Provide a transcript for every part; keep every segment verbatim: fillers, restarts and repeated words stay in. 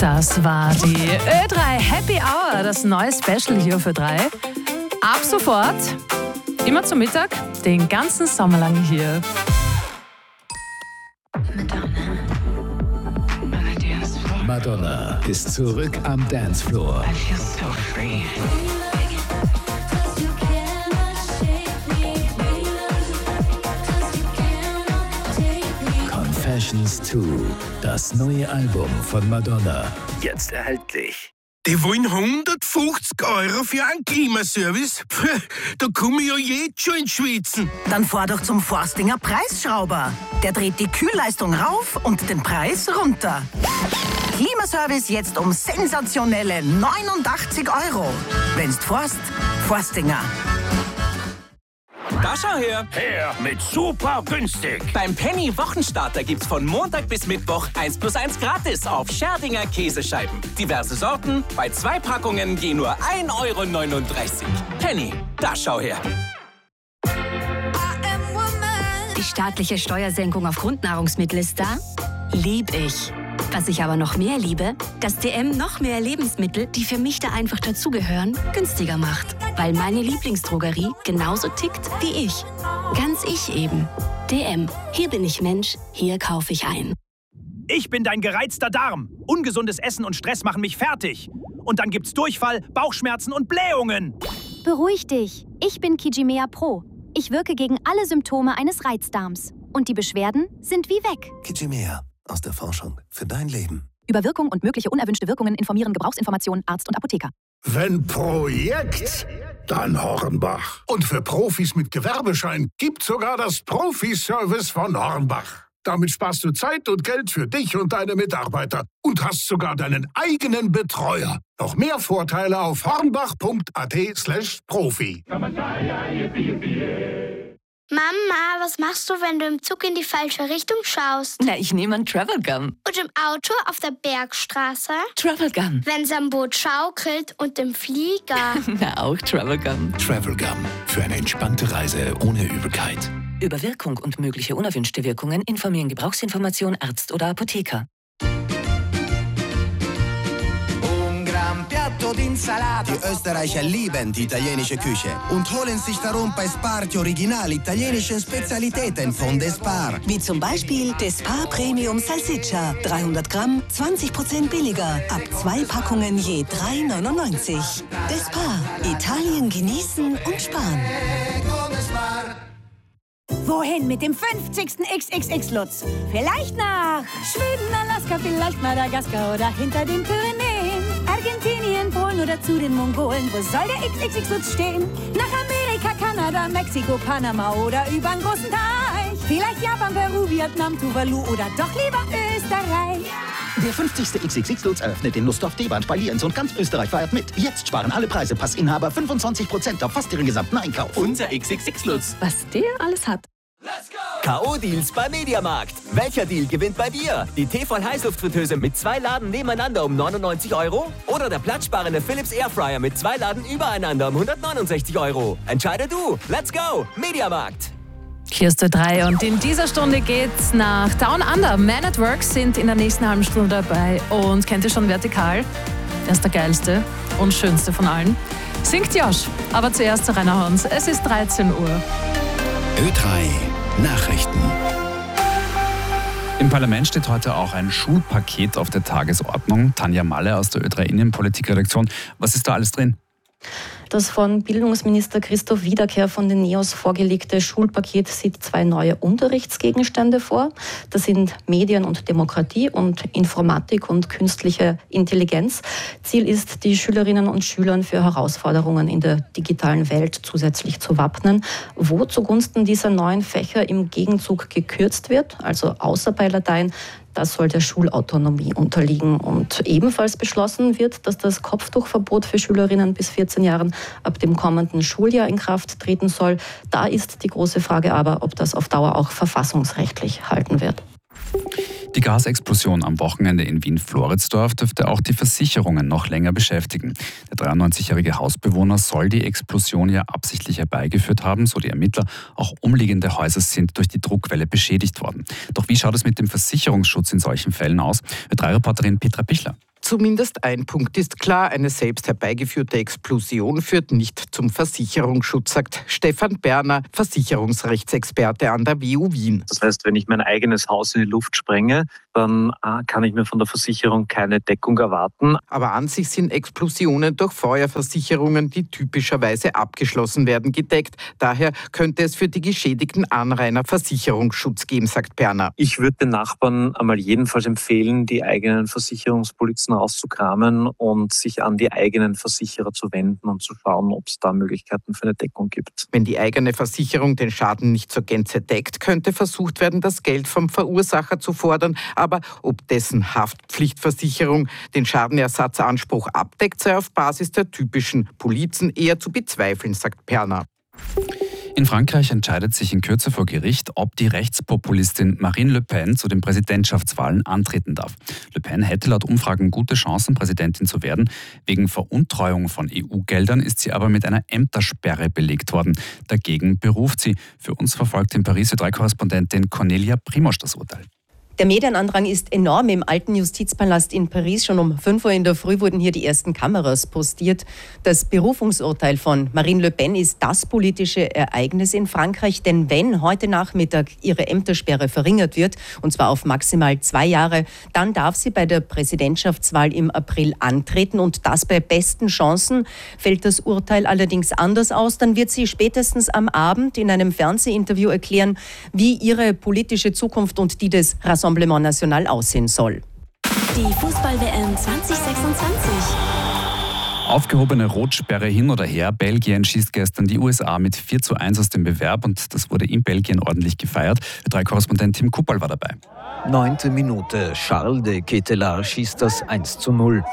Das war die Ö drei Happy Hour, das neue Special hier für drei. Ab sofort, immer zum Mittag, den ganzen Sommer lang hier. Madonna ist zurück am Dancefloor. I feel so free. Confessions zwei, das neue Album von Madonna, jetzt erhältlich. Die wollen hundertfünfzig Euro für einen Klimaservice? Da komme ich ja jetzt schon ins Schwitzen. Dann fahr doch zum Forstinger Preisschrauber. Der dreht die Kühlleistung rauf und den Preis runter. Klimaservice jetzt um sensationelle neunundachtzig Euro. Wenn's forst, Forstinger. Da schau her! Her mit super günstig! Beim Penny Wochenstarter gibt's von Montag bis Mittwoch eins plus eins gratis auf Scherdinger Käsescheiben. Diverse Sorten, bei zwei Packungen je nur ein Euro neununddreißig. Penny, da schau her! Die staatliche Steuersenkung auf Grundnahrungsmittel ist da? Lieb ich. Was ich aber noch mehr liebe, dass D M noch mehr Lebensmittel, die für mich da einfach dazugehören, günstiger macht. Weil meine Lieblingsdrogerie genauso tickt wie ich. Ganz ich eben. D M. Hier bin ich Mensch, hier kaufe ich ein. Ich bin dein gereizter Darm. Ungesundes Essen und Stress machen mich fertig. Und dann gibt's Durchfall, Bauchschmerzen und Blähungen. Beruhig dich. Ich bin Kijimea Pro. Ich wirke gegen alle Symptome eines Reizdarms. Und die Beschwerden sind wie weg. Kijimea. Aus der Forschung für dein Leben. Über Wirkung und mögliche unerwünschte Wirkungen informieren Gebrauchsinformationen Arzt und Apotheker. Wenn Projekt, dann Hornbach. Und für Profis mit Gewerbeschein gibt sogar das Profiservice von Hornbach. Damit sparst du Zeit und Geld für dich und deine Mitarbeiter und hast sogar deinen eigenen Betreuer. Noch mehr Vorteile auf hornbach.at slash Profi. Mama, was machst du, wenn du im Zug in die falsche Richtung schaust? Na, ich nehme einen Travel Gun. Und im Auto auf der Bergstraße? Travel Gun. Wenn's am Boot schaukelt und im Flieger? Na, auch Travel Gun. Travel Gun, für eine entspannte Reise ohne Übelkeit. Über Wirkung und mögliche unerwünschte Wirkungen informieren Gebrauchsinformation Arzt oder Apotheker. Die Österreicher lieben die italienische Küche und holen sich darum bei Spar die original italienischen Spezialitäten von Despar. Wie zum Beispiel Despar Premium Salsiccia. dreihundert Gramm, zwanzig Prozent billiger. Ab zwei Packungen je drei neunundneunzig. Despar. Italien genießen und sparen. Wohin mit dem fünfzigsten X X X-Lutz? Vielleicht nach Schweden, Alaska, vielleicht Madagaskar oder hinter den Pyrenäen. Argentinien, Polen oder zu den Mongolen. Wo soll der X X X-Lutz stehen? Nach Amerika, Kanada, Mexiko, Panama oder übern großen Teich. Vielleicht Japan, Peru, Vietnam, Tuvalu oder doch lieber Österreich. Der fünfzigste X X X-Lutz eröffnet in Lustdorf, Deband, Spaliens und ganz Österreich feiert mit. Jetzt sparen alle Preise Passinhaber fünfundzwanzig Prozent auf fast ihren gesamten Einkauf. Unser X X X-Lutz. Was der alles hat. K O-Deals bei Mediamarkt. Welcher Deal gewinnt bei dir? Die Tefal-Heißluftfritteuse mit zwei Laden nebeneinander um neunundneunzig Euro? Oder der platzsparende Philips Airfryer mit zwei Laden übereinander um hundertneunundsechzig Euro? Entscheide du. Let's go. Mediamarkt. Hier ist der drei und in dieser Stunde geht's nach Down Under. Man at Work sind in der nächsten halben Stunde dabei und kennt ihr schon Vertikal? Er ist der geilste und schönste von allen. Singt Josh, aber zuerst zu Rainer Hans. Es ist dreizehn Uhr. Ö drei Nachrichten. Im Parlament steht heute auch ein Schulpaket auf der Tagesordnung. Tanja Malle aus der Ö drei Innenpolitikredaktion. Was ist da alles drin? Das von Bildungsminister Christoph Wiederkehr von den NEOS vorgelegte Schulpaket sieht zwei neue Unterrichtsgegenstände vor. Das sind Medien und Demokratie und Informatik und künstliche Intelligenz. Ziel ist, die Schülerinnen und Schülern für Herausforderungen in der digitalen Welt zusätzlich zu wappnen. Wo zugunsten dieser neuen Fächer im Gegenzug gekürzt wird, also außer bei Latein, das soll der Schulautonomie unterliegen. Und ebenfalls beschlossen wird, dass das Kopftuchverbot für Schülerinnen bis vierzehn Jahren ab dem kommenden Schuljahr in Kraft treten soll. Da ist die große Frage aber, ob das auf Dauer auch verfassungsrechtlich halten wird. Die Gasexplosion am Wochenende in Wien-Floridsdorf dürfte auch die Versicherungen noch länger beschäftigen. Der dreiundneunzigjährige Hausbewohner soll die Explosion ja absichtlich herbeigeführt haben, so die Ermittler. Auch umliegende Häuser sind durch die Druckwelle beschädigt worden. Doch wie schaut es mit dem Versicherungsschutz in solchen Fällen aus? Ö drei Reporterin Petra Pichler. Zumindest ein Punkt ist klar, eine selbst herbeigeführte Explosion führt nicht zum Versicherungsschutz, sagt Stefan Berner, Versicherungsrechtsexperte an der W U Wien. Das heißt, wenn ich mein eigenes Haus in die Luft sprenge, dann äh, kann ich mir von der Versicherung keine Deckung erwarten. Aber an sich sind Explosionen durch Feuerversicherungen, die typischerweise abgeschlossen werden, gedeckt. Daher könnte es für die geschädigten Anrainer Versicherungsschutz geben, sagt Berner. Ich würde den Nachbarn einmal jedenfalls empfehlen, die eigenen Versicherungspolizen rauszukramen und sich an die eigenen Versicherer zu wenden und zu schauen, ob es da Möglichkeiten für eine Deckung gibt. Wenn die eigene Versicherung den Schaden nicht zur Gänze deckt, könnte versucht werden, das Geld vom Verursacher zu fordern. Aber ob dessen Haftpflichtversicherung den Schadenersatzanspruch abdeckt, sei auf Basis der typischen Polizen eher zu bezweifeln, sagt Berner. In Frankreich entscheidet sich in Kürze vor Gericht, ob die Rechtspopulistin Marine Le Pen zu den Präsidentschaftswahlen antreten darf. Le Pen hätte laut Umfragen gute Chancen, Präsidentin zu werden. Wegen Veruntreuung von E U-Geldern ist sie aber mit einer Ämtersperre belegt worden. Dagegen beruft sie. Für uns verfolgt in Paris Ö drei Korrespondentin Cornelia Primosch das Urteil. Der Medienandrang ist enorm. Im alten Justizpalast in Paris, schon um fünf Uhr in der Früh, wurden hier die ersten Kameras postiert. Das Berufungsurteil von Marine Le Pen ist das politische Ereignis in Frankreich. Denn wenn heute Nachmittag ihre Ämtersperre verringert wird, und zwar auf maximal zwei Jahre, dann darf sie bei der Präsidentschaftswahl im April antreten. Und das bei besten Chancen. Fällt das Urteil allerdings anders aus, dann wird sie spätestens am Abend in einem Fernsehinterview erklären, wie ihre politische Zukunft und die des Rassemblement National aussehen soll. Die Fußball-W M zwanzig sechsundzwanzig. Aufgehobene Rotsperre hin oder her. Belgien schießt gestern die U S A mit vier zu eins aus dem Bewerb und das wurde in Belgien ordentlich gefeiert. Der drei Korrespondent Tim Kuppal war dabei. Neunte Minute. Charles de Ketelaere schießt das eins zu null.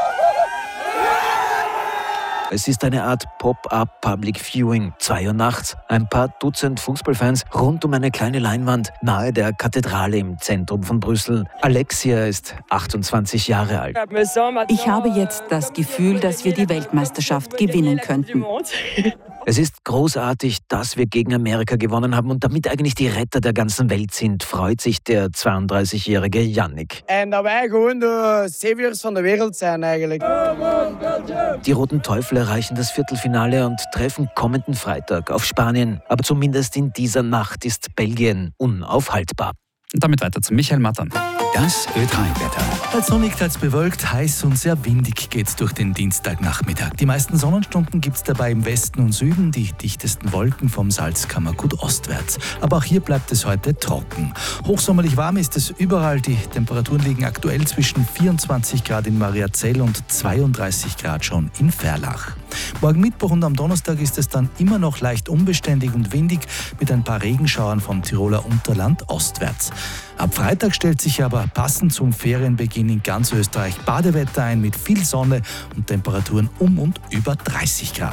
Es ist eine Art Pop-up Public Viewing. Zwei Uhr nachts. Ein paar Dutzend Fußballfans rund um eine kleine Leinwand nahe der Kathedrale im Zentrum von Brüssel. Alexia ist achtundzwanzig Jahre alt. Ich habe jetzt das Gefühl, dass wir die Weltmeisterschaft gewinnen könnten. Es ist großartig, dass wir gegen Amerika gewonnen haben und damit eigentlich die Retter der ganzen Welt sind, freut sich der zweiunddreißigjährige Yannick. En dat wij gewoon de saviors van de wereld zijn eigenlijk. Die Roten Teufel erreichen das Viertelfinale und treffen kommenden Freitag auf Spanien. Aber zumindest in dieser Nacht ist Belgien unaufhaltbar. Und damit weiter zu Michael Mattern. Das Ö drei Wetter. Teils sonnig, teils bewölkt, heiß und sehr windig geht's durch den Dienstagnachmittag. Die meisten Sonnenstunden gibt's dabei im Westen und Süden, die dichtesten Wolken vom Salzkammergut ostwärts. Aber auch hier bleibt es heute trocken. Hochsommerlich warm ist es überall. Die Temperaturen liegen aktuell zwischen vierundzwanzig Grad in Mariazell und zweiunddreißig Grad schon in Verlach. Morgen Mittwoch und am Donnerstag ist es dann immer noch leicht unbeständig und windig mit ein paar Regenschauern vom Tiroler Unterland ostwärts. Ab Freitag stellt sich aber passend zum Ferienbeginn in ganz Österreich Badewetter ein mit viel Sonne und Temperaturen um und über dreißig Grad.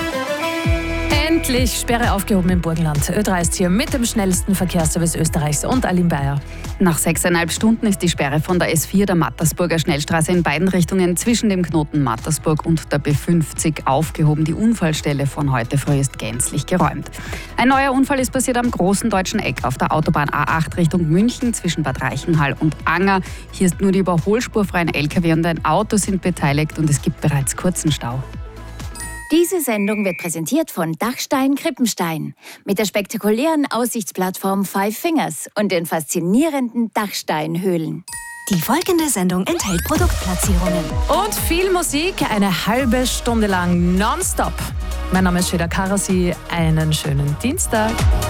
Endlich Sperre aufgehoben im Burgenland. Ö drei ist hier mit dem schnellsten Verkehrsservice Österreichs und Aline Bayer. Nach sechseinhalb Stunden ist die Sperre von der S vier der Mattersburger Schnellstraße in beiden Richtungen zwischen dem Knoten Mattersburg und der B fünfzig aufgehoben. Die Unfallstelle von heute früh ist gänzlich geräumt. Ein neuer Unfall ist passiert am Großen Deutschen Eck auf der Autobahn A acht Richtung München zwischen Bad Reichenhall und Anger. Hier ist nur die Überholspur frei, ein L K W und ein Auto sind beteiligt und es gibt bereits kurzen Stau. Diese Sendung wird präsentiert von Dachstein Krippenstein mit der spektakulären Aussichtsplattform Five Fingers und den faszinierenden Dachsteinhöhlen. Die folgende Sendung enthält Produktplatzierungen. Und viel Musik, eine halbe Stunde lang nonstop. Mein Name ist Sheda Karasi, einen schönen Dienstag.